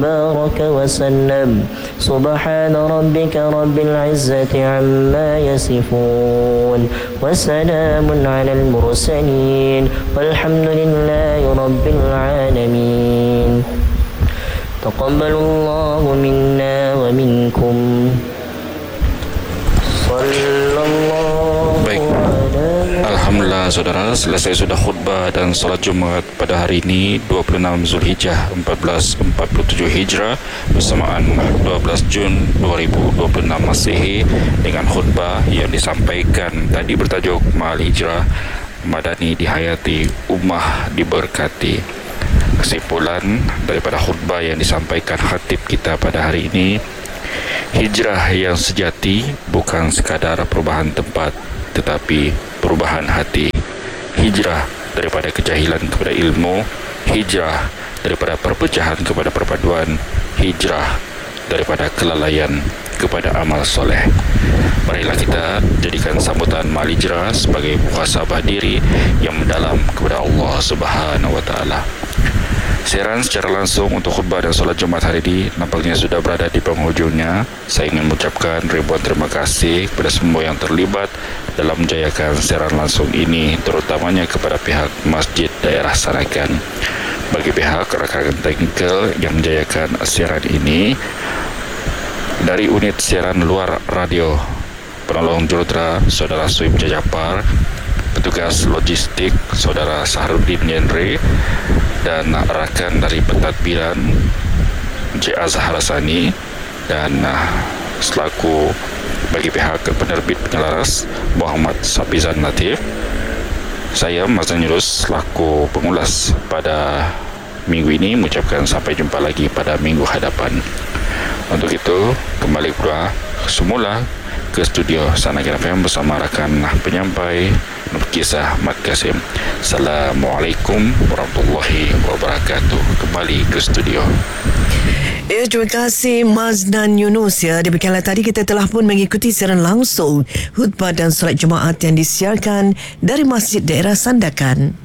بارك وسلم سبحان ربك رب العزة عما يصفون وسلام على المرسلين والحمد لله رب العالمين تقبل الله منا ومنكم صلى الله على. Alhamdulillah saudara, selesai sudah khutbah dan salat Jumaat pada hari ini 26 Zulhijjah 1447 Hijrah bersamaan 12 Jun 2026 Masehi dengan khutbah yang disampaikan tadi bertajuk Ma'al Hijrah Madani dihayati, ummah diberkati. Kesimpulan daripada khutbah yang disampaikan khatib kita pada hari ini, hijrah yang sejati bukan sekadar perubahan tempat tetapi perubahan hati. Hijrah daripada kejahilan kepada ilmu, hijrah daripada perpecahan kepada perpaduan, hijrah daripada kelalaian kepada amal soleh. Marilah kita jadikan sambutan Ma'al Hijrah sebagai muhasabah diri yang mendalam kepada Allah Subhanahu wa taala. Siaran secara langsung untuk khutbah dan solat Jumaat hari ini nampaknya sudah berada di penghujungnya. Saya ingin mengucapkan ribuan terima kasih kepada semua yang terlibat dalam menjayakan siaran langsung ini, terutamanya kepada pihak Masjid Daerah Sanakan. Bagi pihak rakan-rakan teknikal yang menjayakan siaran ini, dari unit siaran luar radio, penolong jurudera Saudara Suib Jajapar, petugas logistik Saudara Sahrudin Yenre, dan rakan dari pentadbiran J. Azhar Hasani, dan selaku bagi pihak penerbit penyelaras Muhammad Sapizan Latif. Saya Mazlan Yunus selaku pengulas pada minggu ini mengucapkan sampai jumpa lagi pada minggu hadapan. Untuk itu kembali pula semula ke studio Sanakan FM bersama rakan penyampai Nur Kisah Mat Kasim. Assalamualaikum warahmatullahi wabarakatuh. Kembali ke studio. Terima kasih Mazlan Yunus ya. Demikianlah tadi kita telah pun mengikuti siaran langsung khutbah dan solat Jumaat yang disiarkan dari Masjid Daerah Sandakan.